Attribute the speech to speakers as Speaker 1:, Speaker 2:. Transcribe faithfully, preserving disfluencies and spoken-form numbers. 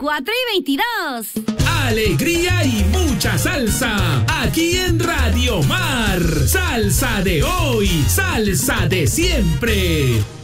Speaker 1: cuatro y veintidós.
Speaker 2: Alegría y mucha salsa, aquí en Radio Mar. Salsa de hoy, salsa de siempre.